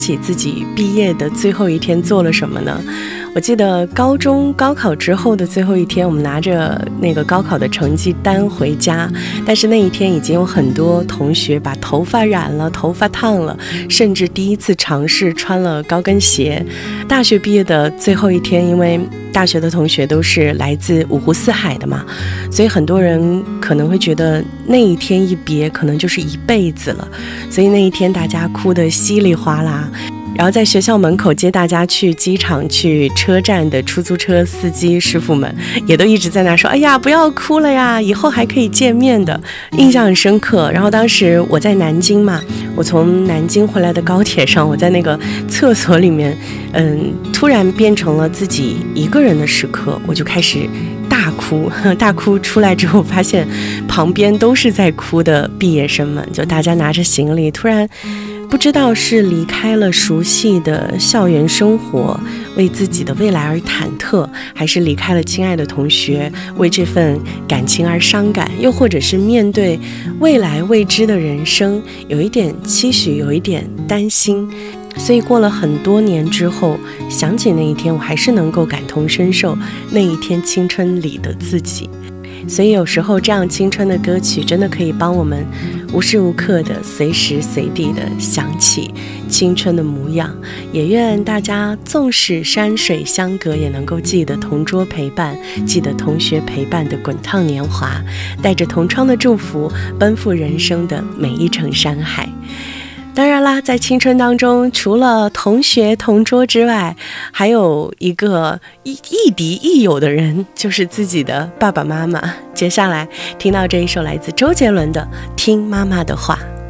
起自己毕业的最后一天做了什么呢？我记得高中高考之后的最后一天，我们拿着那个高考的成绩单回家，但是那一天已经有很多同学把头发染了，头发烫了，甚至第一次尝试穿了高跟鞋。大学毕业的最后一天，因为大学的同学都是来自五湖四海的嘛，所以很多人可能会觉得那一天一别可能就是一辈子了，所以那一天大家哭得稀里哗啦。然后在学校门口接大家去机场去车站的出租车司机师傅们也都一直在那说，哎呀不要哭了呀，以后还可以见面的，印象很深刻。然后当时我在南京嘛，我从南京回来的高铁上，我在那个厕所里面突然变成了自己一个人的时刻，我就开始大哭出来之后，发现旁边都是在哭的毕业生们，就大家拿着行李，突然不知道是离开了熟悉的校园生活，为自己的未来而忐忑，还是离开了亲爱的同学，为这份感情而伤感，又或者是面对未来未知的人生，有一点期许，有一点担心。所以过了很多年之后，想起那一天，我还是能够感同身受那一天青春里的自己。所以有时候这样青春的歌曲真的可以帮我们无时无刻的随时随地的想起青春的模样。也愿大家纵使山水相隔，也能够记得同桌陪伴，记得同学陪伴的滚烫年华，带着同窗的祝福奔赴人生的每一程山海。当然啦，在青春当中，除了同学同桌之外，还有一个亦敌亦友的人，就是自己的爸爸妈妈。接下来听到这一首来自周杰伦的《听妈妈的话》。